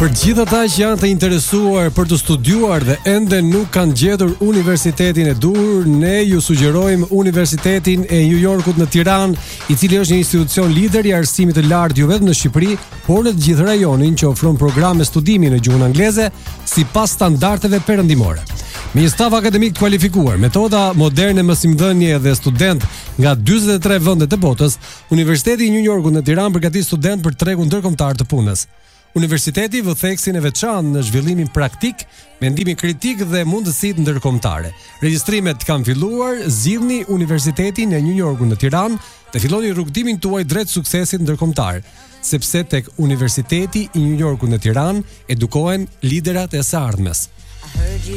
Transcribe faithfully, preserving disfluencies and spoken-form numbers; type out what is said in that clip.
Për gjithë ata që janë të interesuar për të studiuar dhe ende nuk kanë gjetur universitetin e dur, ne ju sugjerojmë Universitetin e New Yorkut në Tiranë, i cili është një institucion lider i arsimit të lartë jo vetëm në Shqipëri, por në të gjithë rajonin, që ofron programe studimi në gjuhën angleze sipas standardeve perëndimore. Me një staf akademik kualifikuar, metoda moderne mësimdhënie dhe student nga dyzet e tre vendet e botës, Universiteti i New Yorkut në Tiranë përgatit student për tregun ndërkombëtar të punës. Universiteti vë theksin e veçantë në zhvillimin praktik, mendimin kritik dhe mundësitë ndërkombëtare. Regjistrimet kanë filluar, zgjidhni Universitetin e New Yorkut në Tiranë dhe filloni rrugtimin tuaj drejt suksesit ndërkombëtar, sepse tek Universiteti i New Yorkut në Tiranë edukohen liderat e së ardhmes.